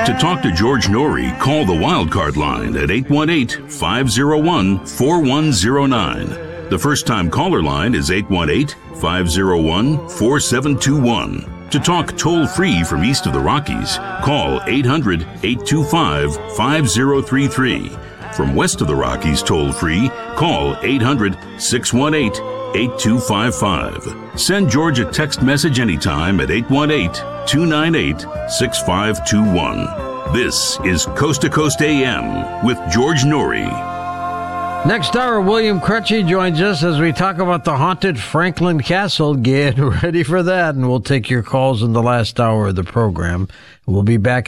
To talk to George Norrie, call the Wildcard line at 818-501-4109. The first-time caller line is 818-501-4721. To talk toll-free from east of the Rockies, call 800-825-5033. From west of the Rockies toll-free, call 800-618-8255. Send George a text message anytime at 818-298-6521. This is Coast to Coast AM with George Norrie. Next hour, William Crutchy joins us as we talk about the haunted Franklin Castle. Get ready for that, and we'll take your calls in the last hour of the program. We'll be back